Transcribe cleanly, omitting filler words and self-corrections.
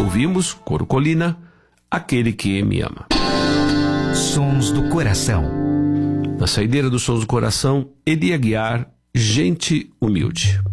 ouvimos Coro Colina, Aquele que me ama. Sons do Coração. Na saideira dos Sons do Coração, Eli Aguiar, Gente Humilde.